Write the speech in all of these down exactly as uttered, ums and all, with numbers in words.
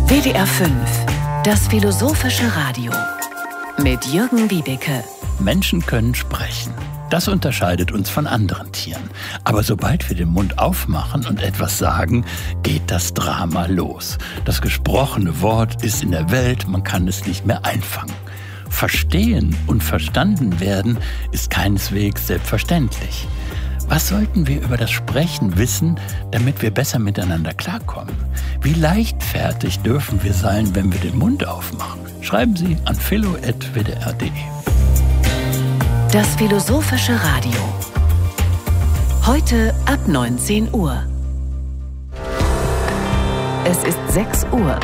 W D R fünf, das philosophische Radio mit Jürgen Wiebeke. Menschen können sprechen. Das unterscheidet uns von anderen Tieren. Aber sobald wir den Mund aufmachen und etwas sagen, geht das Drama los. Das gesprochene Wort ist in der Welt, man kann es nicht mehr einfangen. Verstehen und verstanden werden ist keineswegs selbstverständlich. Was sollten wir über das Sprechen wissen, damit wir besser miteinander klarkommen? Wie leichtfertig dürfen wir sein, wenn wir den Mund aufmachen? Schreiben Sie an philo at w d r punkt d e. Das philosophische Radio. Heute ab neunzehn Uhr. Es ist sechs Uhr.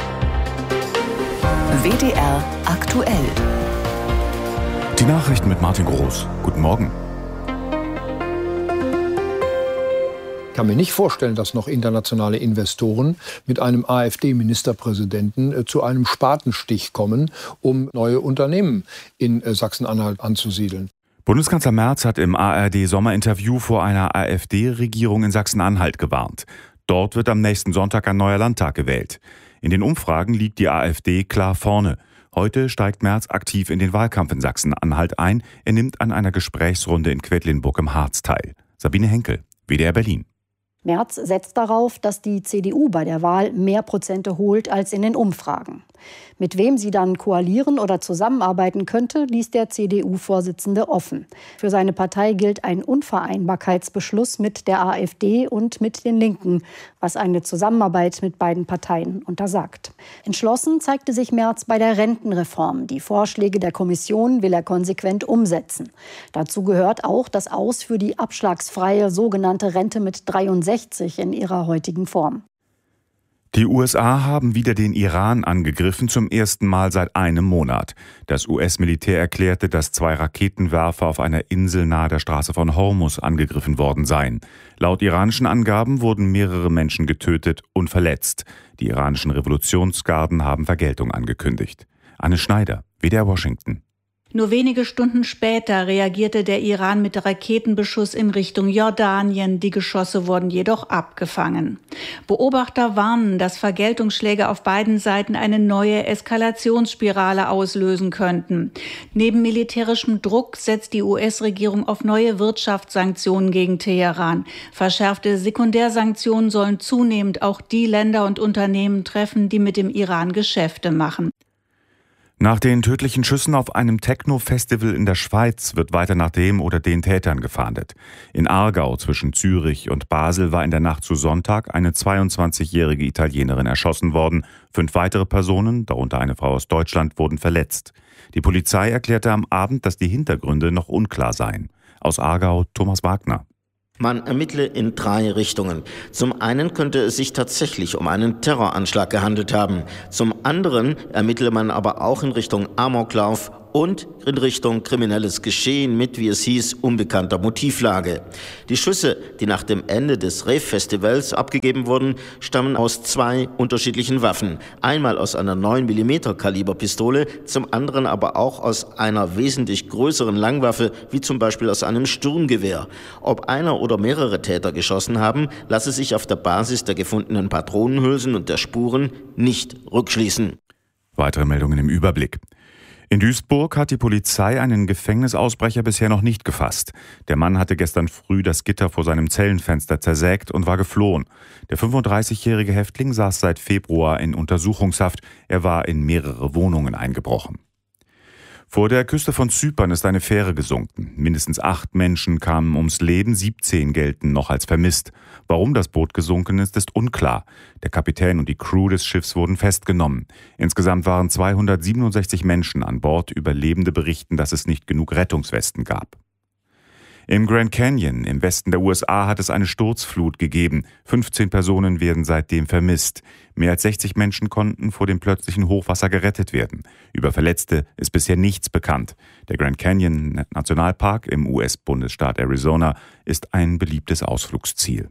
W D R aktuell. Die Nachrichten mit Martin Groß. Guten Morgen. Ich kann mir nicht vorstellen, dass noch internationale Investoren mit einem AfD-Ministerpräsidenten äh, zu einem Spatenstich kommen, um neue Unternehmen in äh, Sachsen-Anhalt anzusiedeln. Bundeskanzler Merz hat im A R D-Sommerinterview vor einer AfD-Regierung in Sachsen-Anhalt gewarnt. Dort wird am nächsten Sonntag ein neuer Landtag gewählt. In den Umfragen liegt die AfD klar vorne. Heute steigt Merz aktiv in den Wahlkampf in Sachsen-Anhalt ein. Er nimmt an einer Gesprächsrunde in Quedlinburg im Harz teil. Sabine Henkel, W D R Berlin. Merz setzt darauf, dass die C D U bei der Wahl mehr Prozente holt als in den Umfragen. Mit wem sie dann koalieren oder zusammenarbeiten könnte, ließ der C D U-Vorsitzende offen. Für seine Partei gilt ein Unvereinbarkeitsbeschluss mit der AfD und mit den Linken, was eine Zusammenarbeit mit beiden Parteien untersagt. Entschlossen zeigte sich Merz bei der Rentenreform. Die Vorschläge der Kommission will er konsequent umsetzen. Dazu gehört auch das Aus für die abschlagsfreie sogenannte Rente mit dreiundsechzig in ihrer heutigen Form. Die U S A haben wieder den Iran angegriffen, zum ersten Mal seit einem Monat. Das U S-Militär erklärte, dass zwei Raketenwerfer auf einer Insel nahe der Straße von Hormuz angegriffen worden seien. Laut iranischen Angaben wurden mehrere Menschen getötet und verletzt. Die iranischen Revolutionsgarden haben Vergeltung angekündigt. Anne Schneider, W D R Washington. Nur wenige Stunden später reagierte der Iran mit Raketenbeschuss in Richtung Jordanien. Die Geschosse wurden jedoch abgefangen. Beobachter warnen, dass Vergeltungsschläge auf beiden Seiten eine neue Eskalationsspirale auslösen könnten. Neben militärischem Druck setzt die U S-Regierung auf neue Wirtschaftssanktionen gegen Teheran. Verschärfte Sekundärsanktionen sollen zunehmend auch die Länder und Unternehmen treffen, die mit dem Iran Geschäfte machen. Nach den tödlichen Schüssen auf einem Techno-Festival in der Schweiz wird weiter nach dem oder den Tätern gefahndet. In Aargau zwischen Zürich und Basel war in der Nacht zu Sonntag eine zweiundzwanzigjährige Italienerin erschossen worden. Fünf weitere Personen, darunter eine Frau aus Deutschland, wurden verletzt. Die Polizei erklärte am Abend, dass die Hintergründe noch unklar seien. Aus Aargau Thomas Wagner. Man ermittle in drei Richtungen. Zum einen könnte es sich tatsächlich um einen Terroranschlag gehandelt haben. Zum anderen ermittle man aber auch in Richtung Amoklauf und in Richtung kriminelles Geschehen mit, wie es hieß, unbekannter Motivlage. Die Schüsse, die nach dem Ende des Rave-Festivals abgegeben wurden, stammen aus zwei unterschiedlichen Waffen. Einmal aus einer neun Millimeter Kaliberpistole, zum anderen aber auch aus einer wesentlich größeren Langwaffe, wie zum Beispiel aus einem Sturmgewehr. Ob einer oder mehrere Täter geschossen haben, lasse sich auf der Basis der gefundenen Patronenhülsen und der Spuren nicht rückschließen. Weitere Meldungen im Überblick. In Duisburg hat die Polizei einen Gefängnisausbrecher bisher noch nicht gefasst. Der Mann hatte gestern früh das Gitter vor seinem Zellenfenster zersägt und war geflohen. Der fünfunddreißigjährige Häftling saß seit Februar in Untersuchungshaft. Er war in mehrere Wohnungen eingebrochen. Vor der Küste von Zypern ist eine Fähre gesunken. Mindestens acht Menschen kamen ums Leben, siebzehn gelten noch als vermisst. Warum das Boot gesunken ist, ist unklar. Der Kapitän und die Crew des Schiffs wurden festgenommen. Insgesamt waren zweihundertsiebenundsechzig Menschen an Bord. Überlebende berichten, dass es nicht genug Rettungswesten gab. Im Grand Canyon im Westen der U S A hat es eine Sturzflut gegeben. fünfzehn Personen werden seitdem vermisst. Mehr als sechzig Menschen konnten vor dem plötzlichen Hochwasser gerettet werden. Über Verletzte ist bisher nichts bekannt. Der Grand Canyon Nationalpark im U S-Bundesstaat Arizona ist ein beliebtes Ausflugsziel.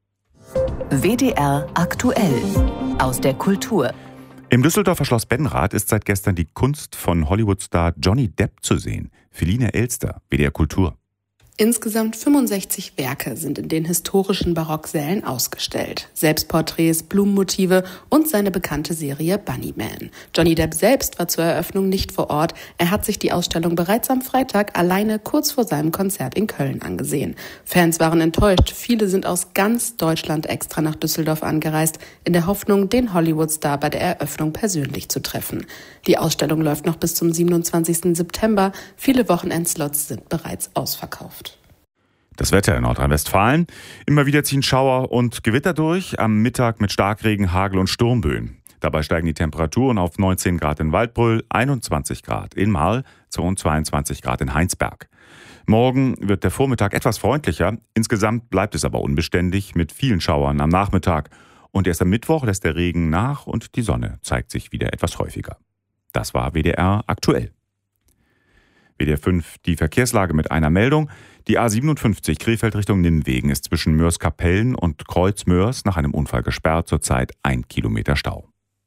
W D R aktuell aus der Kultur. Im Düsseldorfer Schloss Benrath ist seit gestern die Kunst von Hollywood-Star Johnny Depp zu sehen. Feline Elster, W D R Kultur. Insgesamt fünfundsechzig Werke sind in den historischen Barocksälen ausgestellt. Selbstporträts, Blumenmotive und seine bekannte Serie Bunnyman. Johnny Depp selbst war zur Eröffnung nicht vor Ort. Er hat sich die Ausstellung bereits am Freitag alleine kurz vor seinem Konzert in Köln angesehen. Fans waren enttäuscht. Viele sind aus ganz Deutschland extra nach Düsseldorf angereist, in der Hoffnung, den Hollywood-Star bei der Eröffnung persönlich zu treffen. Die Ausstellung läuft noch bis zum siebenundzwanzigsten September. Viele Wochenendslots sind bereits ausverkauft. Das Wetter in Nordrhein-Westfalen. Immer wieder ziehen Schauer und Gewitter durch, am Mittag mit Starkregen, Hagel und Sturmböen. Dabei steigen die Temperaturen auf neunzehn Grad in Waldbröl, einundzwanzig Grad in Marl und zweiundzwanzig Grad in Heinsberg. Morgen wird der Vormittag etwas freundlicher. Insgesamt bleibt es aber unbeständig mit vielen Schauern am Nachmittag. Und erst am Mittwoch lässt der Regen nach und die Sonne zeigt sich wieder etwas häufiger. Das war W D R aktuell. W D R fünf, die Verkehrslage mit einer Meldung. Die A siebenundfünfzig Krefeld Richtung Nimwegen ist zwischen Mörs-Kapellen und Kreuz-Mörs nach einem Unfall gesperrt, zurzeit ein Kilometer Stau.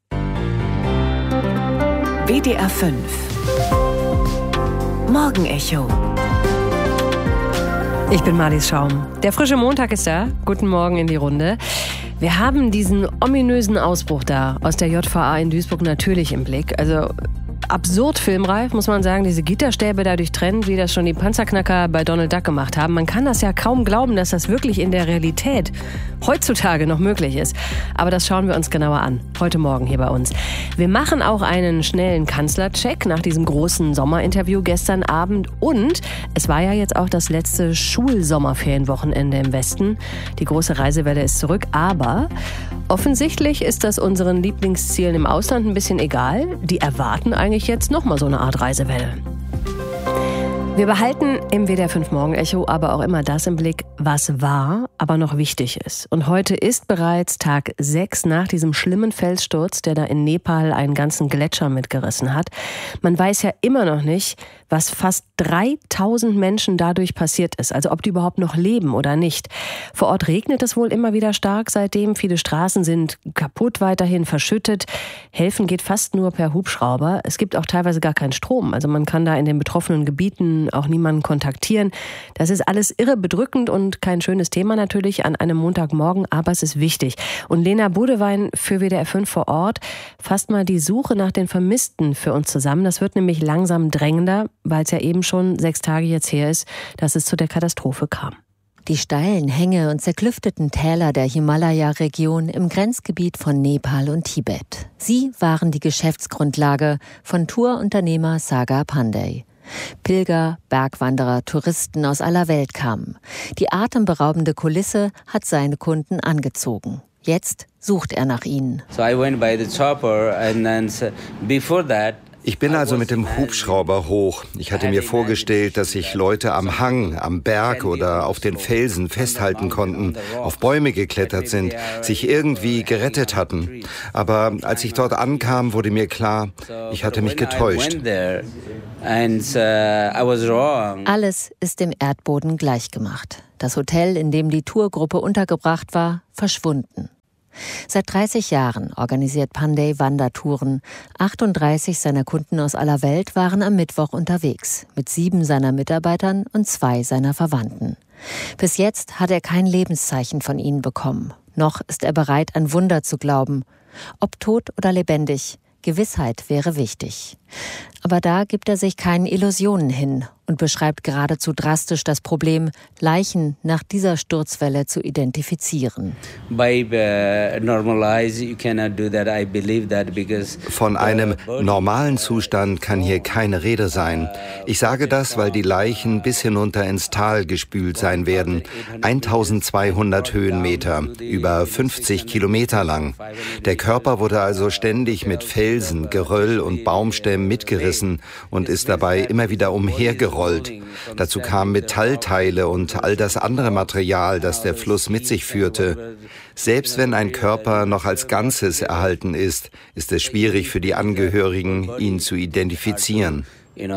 W D R fünf Morgenecho. Ich bin Marlies Schaum. Der frische Montag ist da. Guten Morgen in die Runde. Wir haben diesen ominösen Ausbruch da aus der J V A in Duisburg natürlich im Blick. Also absurd filmreif, muss man sagen, diese Gitterstäbe da durchtrennen, wie das schon die Panzerknacker bei Donald Duck gemacht haben. Man kann das ja kaum glauben, dass das wirklich in der Realität heutzutage noch möglich ist. Aber das schauen wir uns genauer an, heute Morgen hier bei uns. Wir machen auch einen schnellen Kanzlercheck nach diesem großen Sommerinterview gestern Abend. Und es war ja jetzt auch das letzte Schulsommerferienwochenende im Westen. Die große Reisewelle ist zurück, aber offensichtlich ist das unseren Lieblingszielen im Ausland ein bisschen egal. Die erwarten eigentlich jetzt nochmal so eine Art Reisewelle. Wir behalten im W D R fünf Morgenecho aber auch immer das im Blick, was war, aber noch wichtig ist. Und heute ist bereits Tag sechs nach diesem schlimmen Felssturz, der da in Nepal einen ganzen Gletscher mitgerissen hat. Man weiß ja immer noch nicht, was fast dreitausend Menschen dadurch passiert ist. Also ob die überhaupt noch leben oder nicht. Vor Ort regnet es wohl immer wieder stark seitdem. Viele Straßen sind kaputt, weiterhin verschüttet. Helfen geht fast nur per Hubschrauber. Es gibt auch teilweise gar keinen Strom. Also man kann da in den betroffenen Gebieten auch niemanden kontaktieren. Das ist alles irre bedrückend und kein schönes Thema natürlich an einem Montagmorgen, aber es ist wichtig. Und Lena Bodewein für W D R fünf vor Ort fasst mal die Suche nach den Vermissten für uns zusammen. Das wird nämlich langsam drängender, weil es ja eben schon sechs Tage jetzt her ist, dass es zu der Katastrophe kam. Die steilen Hänge und zerklüfteten Täler der Himalaya-Region im Grenzgebiet von Nepal und Tibet. Sie waren die Geschäftsgrundlage von Tourunternehmer Sagar Pandey. Pilger, Bergwanderer, Touristen aus aller Welt kamen. Die atemberaubende Kulisse hat seine Kunden angezogen. Jetzt sucht er nach ihnen. So I went by the chopper and then before that Ich bin also mit dem Hubschrauber hoch. Ich hatte mir vorgestellt, dass sich Leute am Hang, am Berg oder auf den Felsen festhalten konnten, auf Bäume geklettert sind, sich irgendwie gerettet hatten. Aber als ich dort ankam, wurde mir klar, ich hatte mich getäuscht. Alles ist dem Erdboden gleichgemacht. Das Hotel, in dem die Tourgruppe untergebracht war, verschwunden. Seit dreißig Jahren organisiert Pandey Wandertouren. achtunddreißig seiner Kunden aus aller Welt waren am Mittwoch unterwegs, mit sieben seiner Mitarbeitern und zwei seiner Verwandten. Bis jetzt hat er kein Lebenszeichen von ihnen bekommen. Noch ist er bereit, an Wunder zu glauben. Ob tot oder lebendig, Gewissheit wäre wichtig. Aber da gibt er sich keinen Illusionen hin und beschreibt geradezu drastisch das Problem, Leichen nach dieser Sturzwelle zu identifizieren. Von einem normalen Zustand kann hier keine Rede sein. Ich sage das, weil die Leichen bis hinunter ins Tal gespült sein werden. eintausendzweihundert Höhenmeter, über fünfzig Kilometer lang. Der Körper wurde also ständig mit Felsen, Geröll und Baumstämmen mitgerissen und ist dabei immer wieder umhergerollt. Dazu kamen Metallteile und all das andere Material, das der Fluss mit sich führte. Selbst wenn ein Körper noch als Ganzes erhalten ist, ist es schwierig für die Angehörigen, ihn zu identifizieren. Die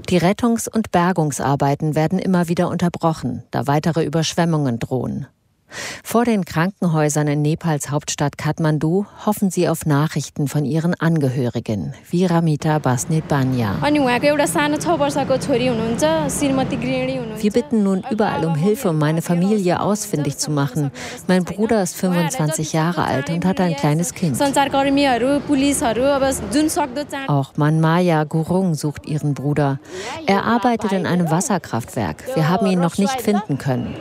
Rettungs- und Bergungsarbeiten werden immer wieder unterbrochen, da weitere Überschwemmungen drohen. Vor den Krankenhäusern in Nepals Hauptstadt Kathmandu hoffen sie auf Nachrichten von ihren Angehörigen, wie Ramita Basnetbanya. Wir bitten nun überall um Hilfe, um meine Familie ausfindig zu machen. Mein Bruder ist fünfundzwanzig Jahre alt und hat ein kleines Kind. Auch Manmaya Gurung sucht ihren Bruder. Er arbeitet in einem Wasserkraftwerk. Wir haben ihn noch nicht finden können.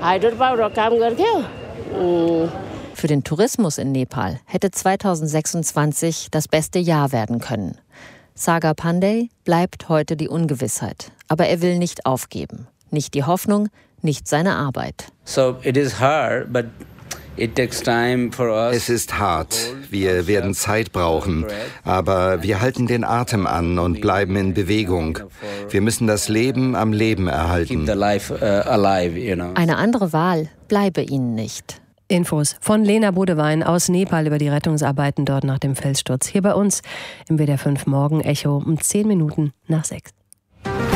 Für den Tourismus in Nepal hätte zweitausendsechsundzwanzig das beste Jahr werden können. Sagar Pandey bleibt heute die Ungewissheit. Aber er will nicht aufgeben. Nicht die Hoffnung, nicht seine Arbeit. So it is hard, but it takes time for us. Es ist hart. Wir werden Zeit brauchen. Aber wir halten den Atem an und bleiben in Bewegung. Wir müssen das Leben am Leben erhalten. Eine andere Wahl bleibe ihnen nicht. Infos von Lena Bodewein aus Nepal über die Rettungsarbeiten dort nach dem Felssturz. Hier bei uns im W D R fünf Morgen Echo um zehn Minuten nach sechs.